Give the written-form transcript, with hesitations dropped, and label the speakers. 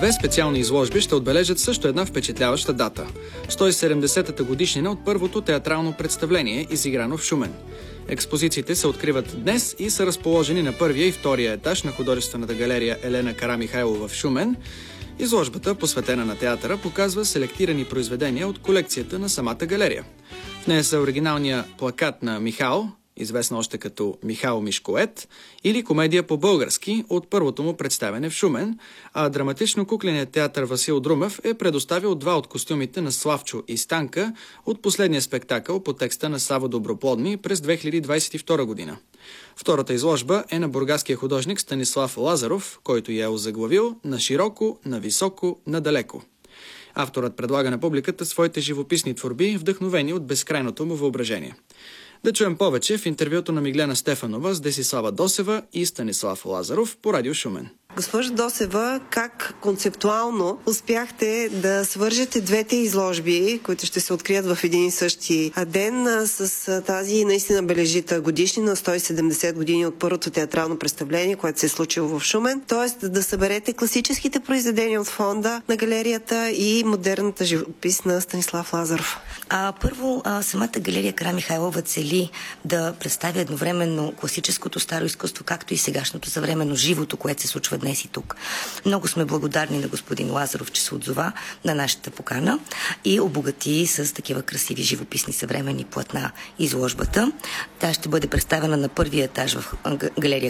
Speaker 1: две специални изложби ще отбележат също една впечатляваща дата – 170-та годишнина от първото театрално представление, изиграно в Шумен. Експозициите се откриват днес и са разположени на първия и втория етаж на художествената галерия Елена Карамихайлова в Шумен. Изложбата, посветена на театъра, показва селектирани произведения от колекцията на самата галерия. В нея са оригиналния плакат на Михал, известна още като Михал Мишкоет, или комедия по-български от първото му представяне в Шумен, а драматично-кукленият театър Васил Друмев е предоставил два от костюмите на Славчо и Станка от последния спектакъл по текста на Сава Доброплодни през 2022 година. Втората изложба е на бургаския художник Станислав Лазаров, който я е озаглавил "На широко, на високо, на далеко". Авторът предлага на публиката своите живописни творби, вдъхновени от безкрайното му въображение. Да чуем повече в интервюто на Миглена Стефанова с Десислава Досева и Станислав Лазаров по Радио Шумен.
Speaker 2: Госпожо Досева, как концептуално успяхте да свържете двете изложби, които ще се открият в един и същи ден, с тази наистина бележита годишнина, 170 години от първото театрално представление, което се е случило в Шумен, т.е. да съберете класическите произведения от фонда на галерията и модерната живопис на Станислав Лазаров?
Speaker 3: Първо, самата галерия Карамихайлова цели да представя едновременно класическото старо изкуство, както и сегашното съвременно живото, което се случва днес и тук. Много сме благодарни на господин Лазаров, че се отзова на нашата покана и обогати с такива красиви живописни съвременни платна изложбата. Тя ще бъде представена на първия етаж в галерия